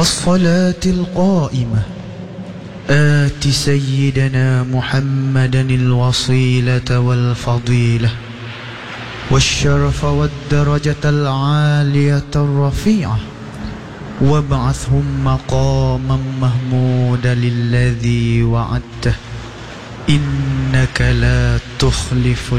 والصلاة القائمة آت سيدنا محمدا الوصيلة والفضيلة والشرف والدرجة العالية الرفيعة وابعثهم مقاما محمودا الذي وعدته إنك لا تخلف